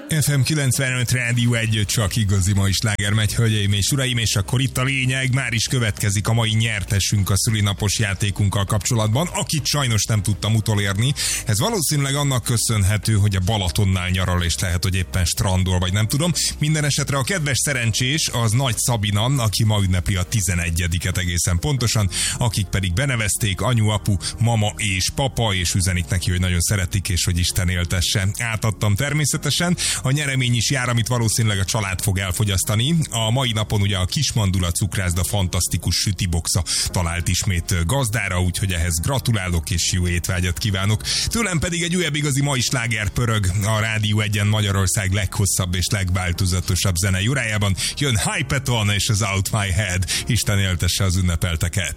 FM 95 Rádió 1, csak igazi mai sláger megy, hölgyeim és uraim, és akkor itt a lényeg, már is következik a mai nyertesünk a szülinapos játékunkkal kapcsolatban, akit sajnos nem tudtam utolérni. Ez valószínűleg annak köszönhető, hogy a Balatonnál nyaral, és lehet, hogy éppen strandol, vagy nem tudom. Minden esetre a kedves szerencsés az Nagy Szabina, aki ma ünnepli a 11-et egészen pontosan, akik pedig benevezték anyu, apu, mama és papa, és üzenik neki, hogy nagyon szeretik, és hogy Isten éltesse. Átadtam természetesen. A nyeremény is jár, amit valószínűleg a család fog elfogyasztani. A mai napon ugye a Kismandula cukrászda fantasztikus sütiboxa talált ismét gazdára, úgyhogy ehhez gratulálok és jó étvágyat kívánok. Tőlem pedig egy újabb igazi mai sláger pörög a Rádió 1-en Magyarország leghosszabb és legváltozatosabb zene jurájában. Jön Hypeton és az Out My Head. Isten éltesse az ünnepelteket.